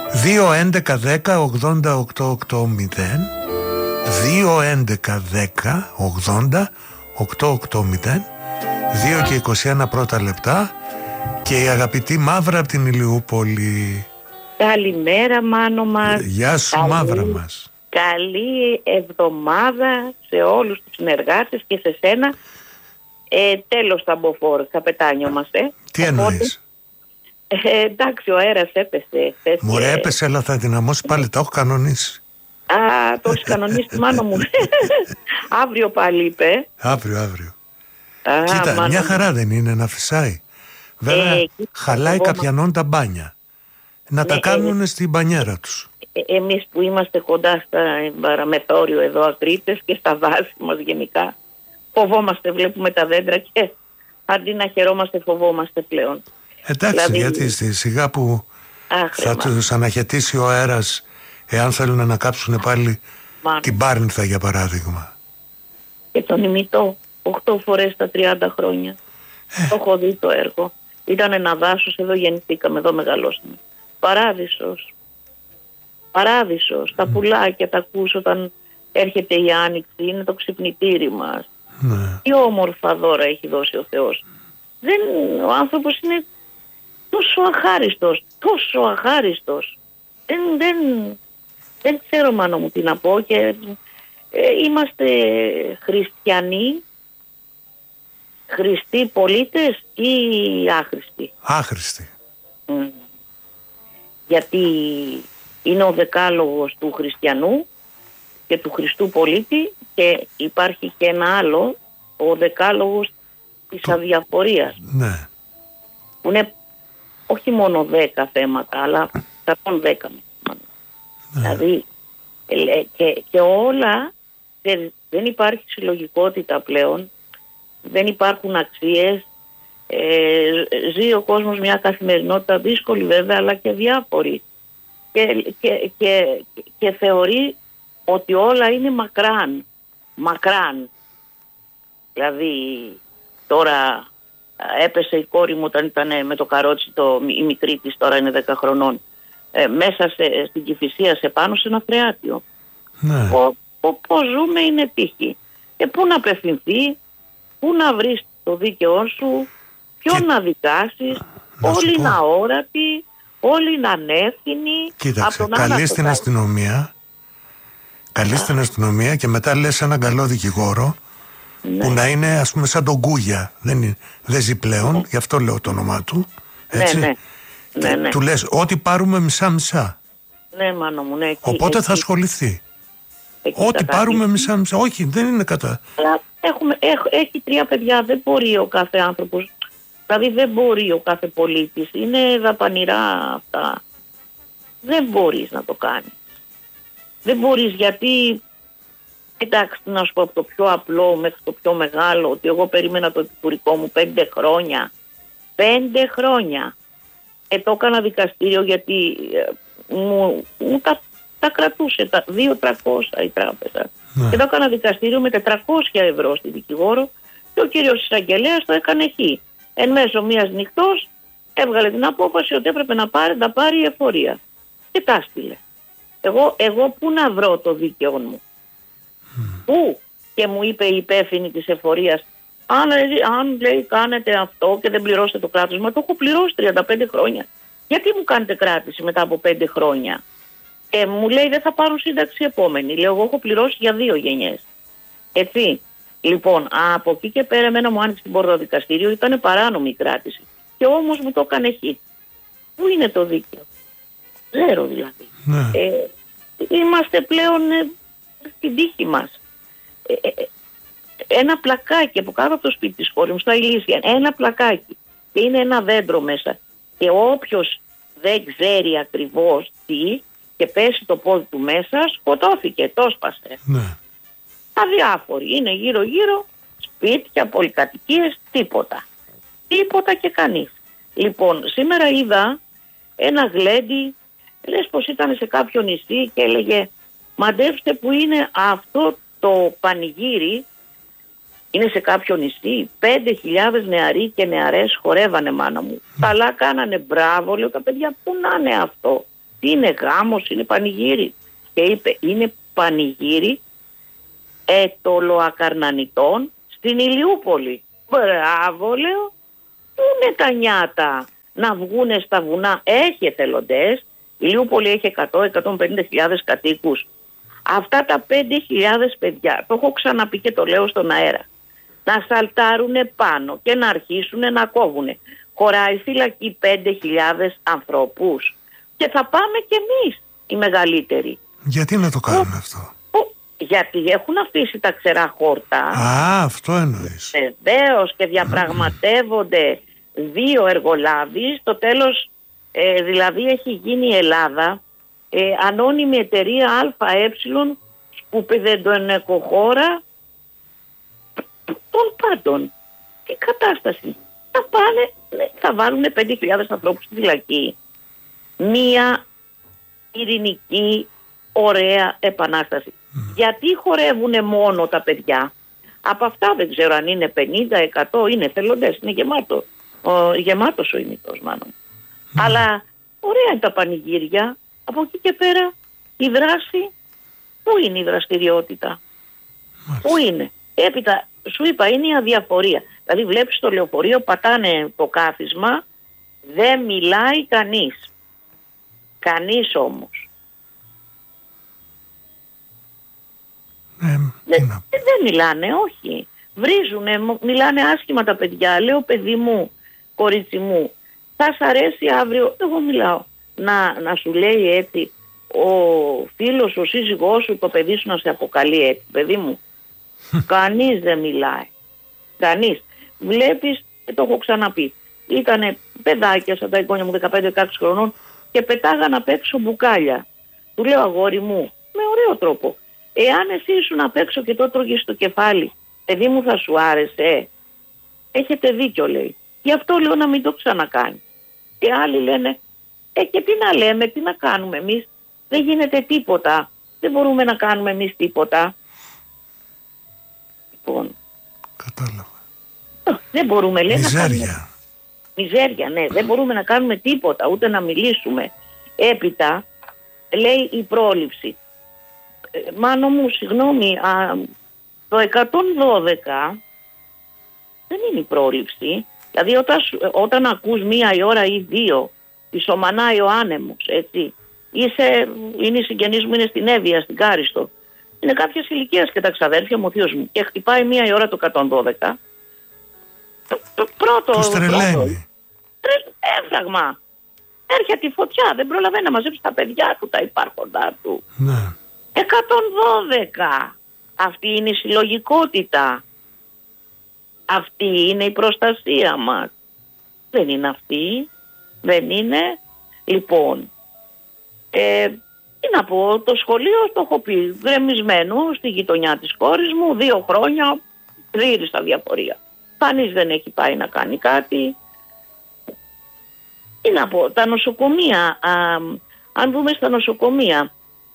2-11-10-80-880 2-11-10-80-880 2 και 21 πρώτα λεπτά. Και η αγαπητή Μαύρα από την Ηλιούπολη. Καλημέρα Μάνο μας. Γεια σου Μαύρα μας. Καλή εβδομάδα σε όλους τους συνεργάτες και σε σένα. Τέλος τα μποφόρ, καπετάνιο μας. Τι εννοείς? Εντάξει, ο αέρας έπεσε. Μωρέ, έπεσε, αλλά θα δυναμώσει πάλι, τα έχω κανονίσει. Το έχεις κανονίσει Μάνο μου. Αύριο πάλι είπε. Αύριο. Κοίτα, Μάνο, μια χαρά δεν είναι να φυσάει. Βέβαια χαλάει καπιανών τα μπάνια. Να τα κάνουν στην μπανιέρα τους. Εμείς που είμαστε κοντά στα παραμεθόριο εδώ Ακρίτες και στα δάση μας γενικά, φοβόμαστε, βλέπουμε τα δέντρα και αντί να χαιρόμαστε φοβόμαστε πλέον. Εντάξει, δηλαδή, γιατί στη σιγά που θα τους αναχαιτήσει ο αέρας, εάν θέλουν να κάψουν πάλι την Πάρνηθα για παράδειγμα. Και τον ημιτό 8 φορές τα 30 χρόνια. Το έχω δει το έργο. Ήταν ένα δάσος, εδώ γεννηθήκαμε, εδώ μεγαλώσαμε. Παράδεισος. Τα πουλάκια τα ακούς όταν έρχεται η Άνοιξη, είναι το ξυπνητήρι μας. Ναι. Τι όμορφα δώρα έχει δώσει ο Θεός. Ο άνθρωπος είναι τόσο αχάριστος. Δεν ξέρω Μάνο μου τι να πω και είμαστε χριστιανοί, χριστοί πολίτες ή άχρηστοι? Άχρηστοι. Γιατί είναι ο δεκάλογος του χριστιανού και του Χριστού πολίτη και υπάρχει και ένα άλλο, ο δεκάλογος της αδιαφορίας. Ναι. Που είναι όχι μόνο 10 θέματα, αλλά 110. Ναι. Δηλαδή και όλα, δεν υπάρχει συλλογικότητα πλέον, δεν υπάρχουν αξίες, ζει ο κόσμος μια καθημερινότητα δύσκολη βέβαια, αλλά και διάφορη και θεωρεί ότι όλα είναι μακράν. Δηλαδή τώρα έπεσε η κόρη μου όταν ήταν με το καρότσι, η μικρή της τώρα είναι 10 χρονών, μέσα στην Κηφισία σε πάνω σε ένα φρεάτιο. Ναι. Πώς ζούμε είναι τύχη. Και πού να απευθυνθεί, πού να βρεις το δίκαιό σου, ποιον να δικάσεις, όλοι είναι αόρατοι, όλοι είναι ανεύθυνοι. Κοίταξε, καλή στην αστυνομία και μετά λες έναν καλό δικηγόρο, ναι, που να είναι ας πούμε σαν τον Κούγια, δεν ζει πλέον, ναι, γι' αυτό λέω το όνομά του, έτσι. Ναι. Του λες ό,τι πάρουμε μισά-μισά. Ναι Μάνο μου, ναι. Οπότε θα ασχοληθεί. Ό,τι πάρουμε μισά-μισά. Όχι, δεν είναι κατά. Αλλά έχει 3 παιδιά, δεν μπορεί ο κάθε άνθρωπος, δηλαδή δεν μπορεί ο κάθε πολίτης, είναι δαπανηρά αυτά. Δεν μπορείς να το κάνεις. Δεν μπορείς γιατί, εντάξει να σου πω από το πιο απλό μέχρι το πιο μεγάλο, ότι εγώ περίμενα το επικουρικό μου 5 χρόνια. 5 χρόνια. Το έκανα δικαστήριο γιατί μου τα κρατούσε τα 2.300 η τράπεζα. Ναι. Και το έκανα δικαστήριο με 400 ευρώ στη δικηγόρο και ο κύριος εισαγγελέας το έκανε εκεί. Εν μέσω μιας νυχτός έβγαλε την απόφαση ότι έπρεπε να πάρει η εφορία. Και τα στείλε. Εγώ πού να βρω το δίκαιο μου? Πού? Και μου είπε η υπεύθυνη της εφορίας, αν λέει κάνετε αυτό και δεν πληρώσετε το κράτος, μα το έχω πληρώσει 35 χρόνια. Γιατί μου κάνετε κράτηση μετά από 5 χρόνια? Και μου λέει δεν θα πάρουν σύνταξη επόμενη. Λέω εγώ έχω πληρώσει για 2 γενιές. Έτσι. Λοιπόν, από εκεί και πέρα εμένα μου άνοιξε την πόρτα δικαστήριο, ήταν παράνομη η κράτηση. Και όμως μου το έκανε εκεί. Πού είναι το δίκαιο? Ξέρω δηλαδή. Ναι. Είμαστε πλέον στην τύχη μας. Ένα πλακάκι από κάτω από το σπίτι της κόρης μου, στα Ηλίσια, ένα πλακάκι και είναι ένα δέντρο μέσα. Και όποιος δεν ξέρει ακριβώς τι και πέσει το πόδι του μέσα, σκοτώθηκε, το σπάσε. Ναι. Αδιάφοροι, είναι γύρω-γύρω, σπίτια, πολυκατοικίες, τίποτα και κανείς. Λοιπόν, σήμερα είδα ένα γλέντι, λες πως ήταν σε κάποιο νησί και έλεγε μαντέψτε που είναι αυτό το πανηγύρι, είναι σε κάποιο νησί, 5.000 νεαροί και νεαρές χορεύανε Μάνα μου. Καλά κάνανε, μπράβο, λέω τα παιδιά, πού να είναι αυτό? Τι είναι, γάμος, είναι πανηγύρι? Και είπε, είναι πανηγύρι ετωλοακαρνανιτών στην Ηλιούπολη. Μπράβο, λέω. Πού είναι τα νιάτα να βγούνε στα βουνά? Έχει εθελοντές. Η Ηλιούπολη έχει 100-150.000 κατοίκους. Αυτά τα 5.000 παιδιά, το έχω ξαναπεί και το λέω στον αέρα, να σαλτάρουνε πάνω και να αρχίσουνε να κόβουνε. Χωράει φυλακή 5.000 ανθρώπους και θα πάμε κι εμείς οι μεγαλύτεροι. Γιατί να το κάνουν αυτό? Γιατί έχουν αφήσει τα ξερά χόρτα. Α, αυτό εννοείς. Βεβαίως, και διαπραγματεύονται 2 εργολάβοι. Στο τέλος, δηλαδή έχει γίνει η Ελλάδα ανώνυμη εταιρεία ΑΕ, σκουπιδεντοενεκοχώρα των πάντων. Τι κατάσταση? Θα πάνε, θα βάλουν 5.000 ανθρώπους στη φυλακή. Μία ειρηνική, ωραία επανάσταση. Γιατί χορεύουν μόνο τα παιδιά? Από αυτά δεν ξέρω αν είναι 50-100, είναι θελοντές, είναι γεμάτος ο ημιτός μάλλον. Αλλά ωραία είναι τα πανηγύρια. Από εκεί και πέρα η δράση, πού είναι η δραστηριότητα? Πού είναι? Έπειτα σου είπα, είναι η αδιαφορία. Δηλαδή βλέπεις το λεωφορείο, πατάνε το κάθισμα, δεν μιλάει κανείς. Κανείς όμως. Δεν μιλάνε, όχι. Βρίζουνε, μιλάνε άσχημα τα παιδιά. Λέω, παιδί μου, κορίτσι μου, θα σ' αρέσει αύριο? Εγώ μιλάω. Να σου λέει έτσι ο φίλος, ο σύζυγός σου, το παιδί σου να σε αποκαλεί έτσι? Παιδί μου, κανείς δεν μιλάει. Κανείς. Βλέπεις, το έχω ξαναπεί, ήτανε παιδάκια σαν τα εγγόνια μου 15-16 χρονών και πετάγαν απ' έξω μπουκάλια. Του λέω, αγόρι μου, με ωραίο τρόπο, εάν εσύ ήσουν απ' έξω και το τρώγες στο κεφάλι, παιδί μου, θα σου άρεσε? Έχετε δίκιο, λέει. Γι' αυτό λέω να μην το ξανακάνει. Και άλλοι λένε, και τι να λέμε, τι να κάνουμε εμείς? Δεν γίνεται τίποτα. Δεν μπορούμε να κάνουμε εμείς τίποτα. Λοιπόν. Κατάλαβα. Δεν μπορούμε, λέει, Μιζέρια. να κάνουμε. Μιζέρια, ναι. Δεν μπορούμε να κάνουμε τίποτα, ούτε να μιλήσουμε. Έπειτα, λέει η πρόληψη. Μάνο μου, συγγνώμη, το 112 δεν είναι η πρόληψη. Δηλαδή όταν ακούς 1 ώρα ή 2, τη σωμανάει ο άνεμος, έτσι. Είναι οι συγγενείς μου, είναι στην Εύβοια, στην Κάριστο. Είναι κάποιες ηλικίες και τα ξαδέρφια μου, ο θείος μου. Και χτυπάει 1 ώρα το 112. Το πρώτο. Τους τρελαίνει. Έφραγμα. Έρχεται η φωτιά, δεν προλαβαίνει να μαζέψει τα παιδιά του, τα υπάρχοντά του. Ναι. 112. Αυτή είναι η συλλογικότητα. Αυτή είναι η προστασία μας. Δεν είναι αυτή. Δεν είναι. Λοιπόν, τι να πω, το σχολείο το έχω πει, γκρεμισμένο στη γειτονιά της κόρης μου, 2 χρόνια, πλήρης αδιαφορία. Κανείς δεν έχει πάει να κάνει κάτι. Τι να πω, τα νοσοκομεία, αν δούμε στα νοσοκομεία,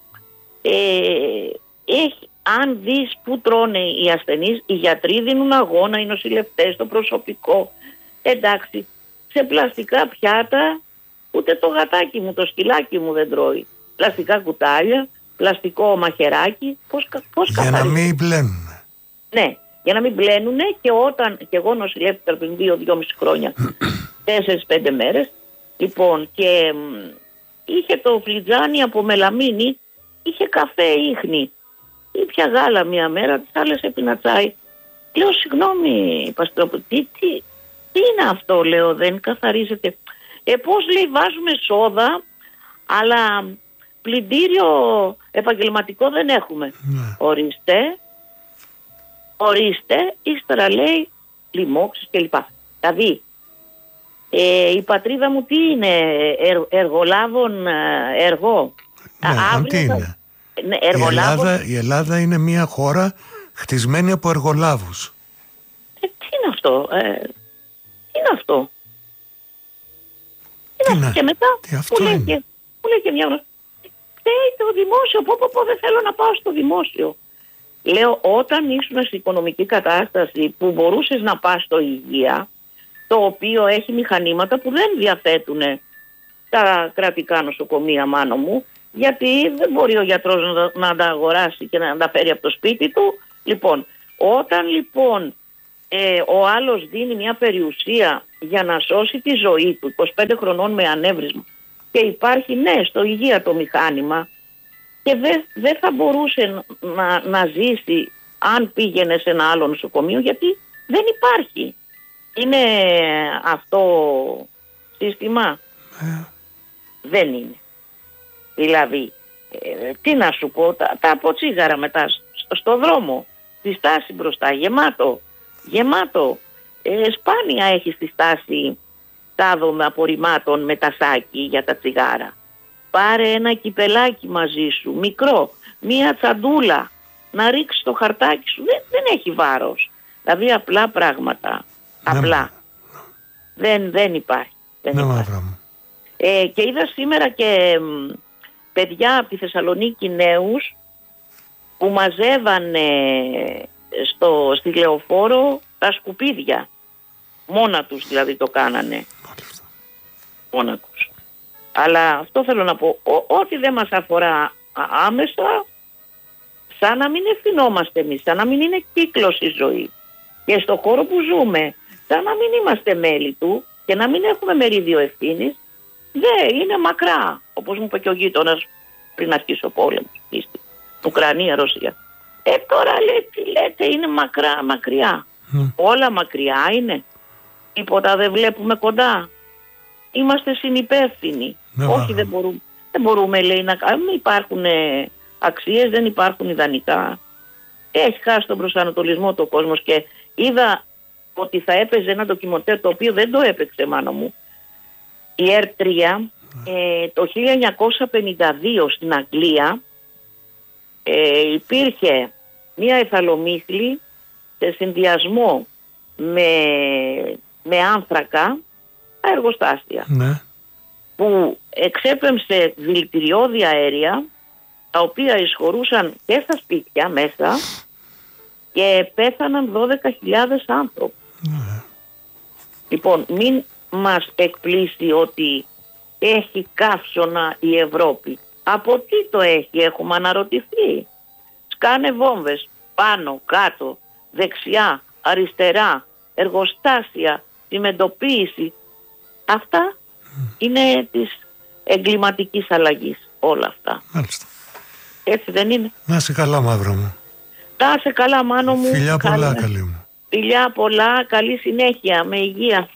αν δεις που τρώνε οι ασθενείς, οι γιατροί δίνουν αγώνα, οι νοσηλευτές, το προσωπικό. Εντάξει, σε πλαστικά πιάτα, ούτε το γατάκι μου, το σκυλάκι μου δεν τρώει. Πλαστικά κουτάλια, πλαστικό μαχαιράκι, πώς για να μην μπλένουν. Ναι, για να μην μπλένουν. Και όταν, και εγώ νοσηλεύτηκα πριν 2-2,5 χρόνια, 4-5 μέρες, λοιπόν, και είχε το φλιτζάνι από μελαμίνη, είχε καφέ ίχνη. Ήπια γάλα 1 μέρα, τις άλλες έπινα τσάι. Λέω, συγγνώμη, Παστρόπο, τι είναι αυτό, λέω, δεν καθαρίζεται? Πώς, λέει, βάζουμε σόδα, αλλά πλυντήριο επαγγελματικό δεν έχουμε. Ναι. Ορίστε, ύστερα λέει λοιμώξεις κλπ. Δηλαδή, η πατρίδα μου τι είναι, εργολάβων εργό? Ναι, τι είναι? Ναι, η Ελλάδα είναι μια χώρα χτισμένη από εργολάβους. Τι είναι αυτό? Τι είναι αυτό? Και μετά μου λέει και μια γνωστή, το δημόσιο, πω δεν θέλω να πάω στο δημόσιο. Λέω, όταν ήσουν στην οικονομική κατάσταση που μπορούσες να πας στο υγεία, το οποίο έχει μηχανήματα που δεν διαθέτουν στα κρατικά νοσοκομεία, Μάνο μου, γιατί δεν μπορεί ο γιατρός να τα αγοράσει και να τα φέρει από το σπίτι του. Λοιπόν, όταν λοιπόν ο άλλος δίνει μια περιουσία για να σώσει τη ζωή του, 25 χρονών με ανέβρισμα, και υπάρχει στο υγεία το μηχάνημα, και δεν θα μπορούσε να ζήσει αν πήγαινε σε ένα άλλο νοσοκομείο, γιατί δεν υπάρχει. Είναι αυτό σύστημα? Δεν είναι. Δηλαδή, τι να σου πω, τα αποτσίγαρα μετά στο δρόμο, στη στάση μπροστά, γεμάτο. Σπάνια έχει στη στάση τάδομα απορριμμάτων με τα σάκι για τα τσιγάρα. Πάρε ένα κυπελάκι μαζί σου, μικρό, μία τσαντούλα, να ρίξεις το χαρτάκι σου. Δεν έχει βάρος. Δηλαδή απλά πράγματα. Απλά. Δεν υπάρχει. Και είδα σήμερα και παιδιά από τη Θεσσαλονίκη, νέους, που μαζεύανε στη Λεωφόρο τα σκουπίδια. Μόνα τους δηλαδή το κάνανε. Μόνα τους. Αλλά αυτό θέλω να πω, ό,τι δεν μας αφορά άμεσα, σαν να μην ευθυνόμαστε εμείς, σαν να μην είναι κύκλος η ζωή. Και στο χώρο που ζούμε, σαν να μην είμαστε μέλη του και να μην έχουμε μερίδιο ευθύνης, είναι μακρά. Όπως μου είπε και ο γείτονας πριν αρχίσει ο πόλεμος, Ουκρανία, Ρωσία. Τώρα λέτε είναι μακριά. Όλα μακριά είναι. Τίποτα δεν βλέπουμε κοντά. Είμαστε συνυπεύθυνοι. Όχι, δεν μπορούμε, λέει, να κάνουμε. Υπάρχουν αξίες, δεν υπάρχουν ιδανικά. Έχει χάσει τον προσανατολισμό το κόσμος, και είδα ότι θα έπαιζε ένα ντοκιμοντέρ, το οποίο δεν το έπαιξε, Μάνο μου. Η R3 το 1952 στην Αγγλία υπήρχε μία εθαλομύθλη σε συνδυασμό με άνθρακα τα εργοστάσια, που εξέπεμψε δηλητηριώδη αέρια, τα οποία εισχωρούσαν και στα σπίτια μέσα, και πέθαναν 12.000 άνθρωποι. Λοιπόν, μην μας εκπλήσει ότι έχει καύσωνα η Ευρώπη. Από τι το έχει, έχουμε αναρωτηθεί? Σκάνε βόμβες πάνω, κάτω, δεξιά, αριστερά, εργοστάσια, τσιμεντοποίηση. Αυτά είναι της εγκληματικής αλλαγής, όλα αυτά. Μάλιστα. Έτσι δεν είναι? Να είσαι καλά, Μαύρο μου. Να είσαι καλά, Μάνο μου. Φιλιά πολλά, καλή μου. Φιλιά πολλά, καλή συνέχεια, με υγεία.